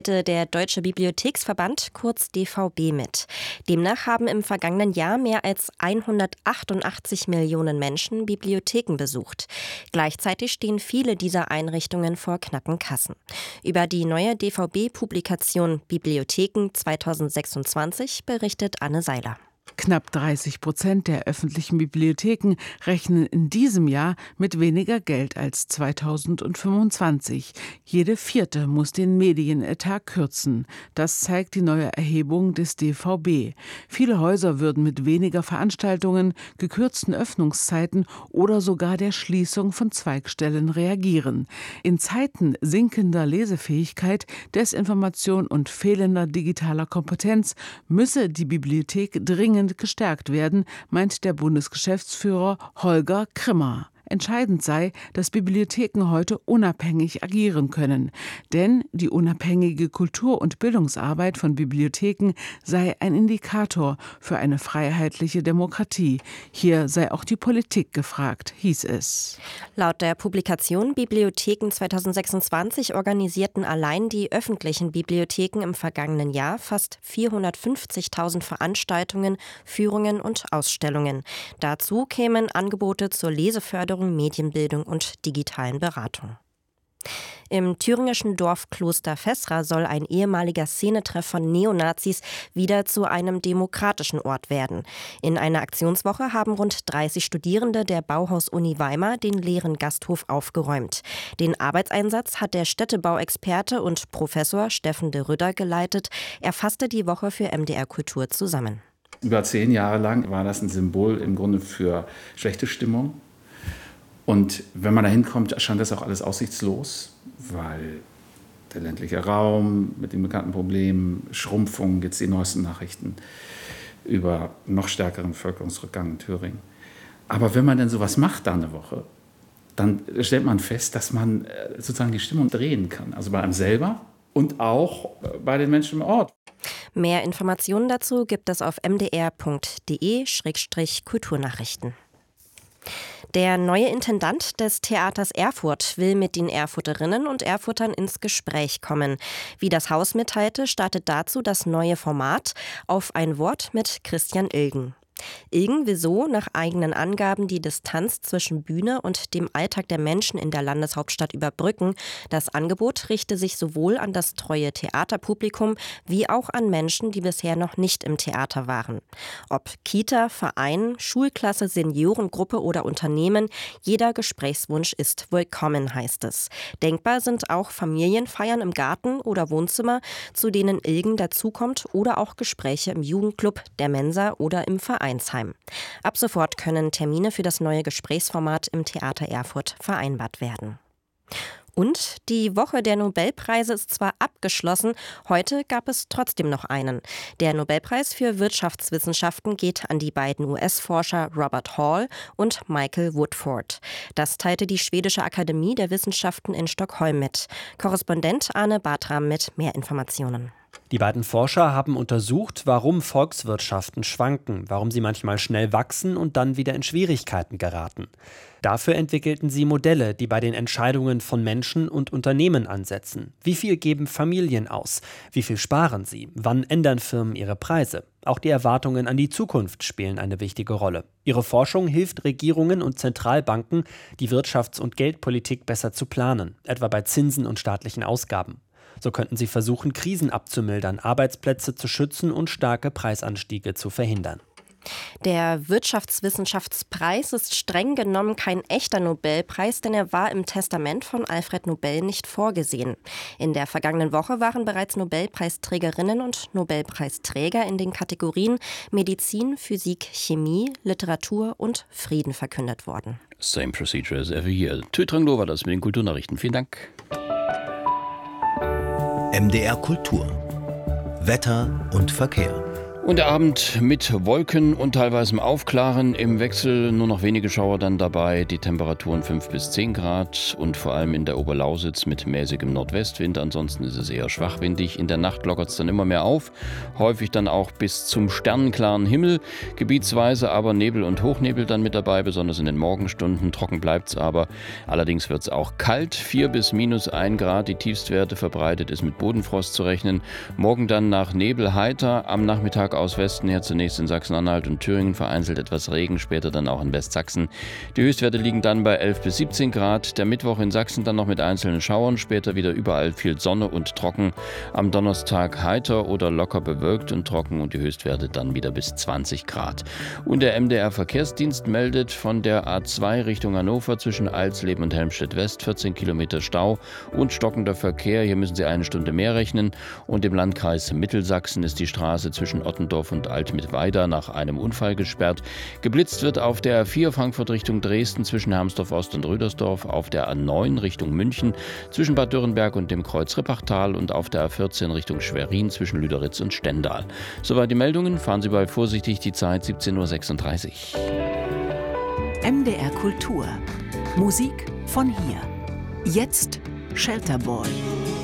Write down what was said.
Der Deutsche Bibliotheksverband, kurz DVB, mit. Demnach haben im vergangenen Jahr mehr als 188 Millionen Menschen Bibliotheken besucht. Gleichzeitig stehen viele dieser Einrichtungen vor knappen Kassen. Über die neue DVB-Publikation Bibliotheken 2026 berichtet Anne Seiler. Knapp 30% der öffentlichen Bibliotheken rechnen in diesem Jahr mit weniger Geld als 2025. Jede vierte muss den Medienetat kürzen. Das zeigt die neue Erhebung des DVB. Viele Häuser würden mit weniger Veranstaltungen, gekürzten Öffnungszeiten oder sogar der Schließung von Zweigstellen reagieren. In Zeiten sinkender Lesefähigkeit, Desinformation und fehlender digitaler Kompetenz müsse die Bibliothek dringend gestärkt werden, meint der Bundesgeschäftsführer Holger Krimmer. Entscheidend sei, dass Bibliotheken heute unabhängig agieren können. Denn die unabhängige Kultur- und Bildungsarbeit von Bibliotheken sei ein Indikator für eine freiheitliche Demokratie. Hier sei auch die Politik gefragt, hieß es. Laut der Publikation Bibliotheken 2026 organisierten allein die öffentlichen Bibliotheken im vergangenen Jahr fast 450.000 Veranstaltungen, Führungen und Ausstellungen. Dazu kämen Angebote zur Leseförderung, Medienbildung und digitalen Beratung. Im thüringischen Dorf Kloster Fessra soll ein ehemaliger Szenetreff von Neonazis wieder zu einem demokratischen Ort werden. In einer Aktionswoche haben rund 30 Studierende der Bauhaus-Uni Weimar den leeren Gasthof aufgeräumt. Den Arbeitseinsatz hat der Städtebauexperte und Professor Steffen de Rüdder geleitet. Er fasste die Woche für MDR Kultur zusammen. Über 10 Jahre lang war das ein Symbol im Grunde für schlechte Stimmung. Und wenn man da hinkommt, erscheint das auch alles aussichtslos, weil der ländliche Raum mit den bekannten Problemen, Schrumpfung, jetzt die neuesten Nachrichten über noch stärkeren Bevölkerungsrückgang in Thüringen. Aber wenn man dann sowas macht da eine Woche, dann stellt man fest, dass man sozusagen die Stimmung drehen kann. Also bei einem selber und auch bei den Menschen im Ort. Mehr Informationen dazu gibt es auf mdr.de/Kulturnachrichten. Der neue Intendant des Theaters Erfurt will mit den Erfurterinnen und Erfurtern ins Gespräch kommen. Wie das Haus mitteilte, startet dazu das neue Format Auf ein Wort mit Christian Ilgen. Ilgen will so nach eigenen Angaben die Distanz zwischen Bühne und dem Alltag der Menschen in der Landeshauptstadt überbrücken. Das Angebot richte sich sowohl an das treue Theaterpublikum wie auch an Menschen, die bisher noch nicht im Theater waren. Ob Kita, Verein, Schulklasse, Seniorengruppe oder Unternehmen, jeder Gesprächswunsch ist willkommen, heißt es. Denkbar sind auch Familienfeiern im Garten oder Wohnzimmer, zu denen Ilgen dazukommt, oder auch Gespräche im Jugendclub, der Mensa oder im Vereinsheim. Ab sofort können Termine für das neue Gesprächsformat im Theater Erfurt vereinbart werden. Und die Woche der Nobelpreise ist zwar abgeschlossen, heute gab es trotzdem noch einen. Der Nobelpreis für Wirtschaftswissenschaften geht an die beiden US-Forscher Robert Hall und Michael Woodford. Das teilte die Schwedische Akademie der Wissenschaften in Stockholm mit. Korrespondent Arne Bartram mit mehr Informationen. Die beiden Forscher haben untersucht, warum Volkswirtschaften schwanken, warum sie manchmal schnell wachsen und dann wieder in Schwierigkeiten geraten. Dafür entwickelten sie Modelle, die bei den Entscheidungen von Menschen und Unternehmen ansetzen. Wie viel geben Familien aus? Wie viel sparen sie? Wann ändern Firmen ihre Preise? Auch die Erwartungen an die Zukunft spielen eine wichtige Rolle. Ihre Forschung hilft Regierungen und Zentralbanken, die Wirtschafts- und Geldpolitik besser zu planen, etwa bei Zinsen und staatlichen Ausgaben. So könnten sie versuchen, Krisen abzumildern, Arbeitsplätze zu schützen und starke Preisanstiege zu verhindern. Der Wirtschaftswissenschaftspreis ist streng genommen kein echter Nobelpreis, denn er war im Testament von Alfred Nobel nicht vorgesehen. In der vergangenen Woche waren bereits Nobelpreisträgerinnen und Nobelpreisträger in den Kategorien Medizin, Physik, Chemie, Literatur und Frieden verkündet worden. Same procedure as every year. Tütranglo war das mit den Kulturnachrichten. Vielen Dank. MDR Kultur. Wetter und Verkehr. Und der Abend mit Wolken und teilweise Aufklaren, im Wechsel nur noch wenige Schauer dann dabei, die Temperaturen 5 bis 10 Grad und vor allem in der Oberlausitz mit mäßigem Nordwestwind, ansonsten ist es eher schwachwindig. In der Nacht lockert es dann immer mehr auf, häufig dann auch bis zum sternenklaren Himmel, gebietsweise aber Nebel und Hochnebel dann mit dabei, besonders in den Morgenstunden, trocken bleibt es aber. Allerdings wird es auch kalt, 4 bis minus 1 Grad, die Tiefstwerte, verbreitet ist mit Bodenfrost zu rechnen. Morgen dann nach Nebel heiter, am Nachmittag aus Westen her zunächst in Sachsen-Anhalt und Thüringen vereinzelt etwas Regen, später dann auch in Westsachsen. Die Höchstwerte liegen dann bei 11 bis 17 Grad. Der Mittwoch in Sachsen dann noch mit einzelnen Schauern, später wieder überall viel Sonne und trocken. Am Donnerstag heiter oder locker bewölkt und trocken und die Höchstwerte dann wieder bis 20 Grad. Und der MDR-Verkehrsdienst meldet von der A2 Richtung Hannover zwischen Alsleben und Helmstedt-West 14 Kilometer Stau und stockender Verkehr. Hier müssen Sie eine Stunde mehr rechnen. Und im Landkreis Mittelsachsen ist die Straße zwischen Ottendorf und Altmittweida nach einem Unfall gesperrt. Geblitzt wird auf der A4 Frankfurt Richtung Dresden zwischen Hermsdorf Ost und Rüdersdorf, auf der A9 Richtung München zwischen Bad Dürrenberg und dem Kreuz Rippachtal und auf der A14 Richtung Schwerin zwischen Lüderitz und Stendal. Soweit die Meldungen. Fahren Sie bald vorsichtig, die Zeit 17:36 Uhr. MDR Kultur. Musik von hier. Jetzt Shelter Boy.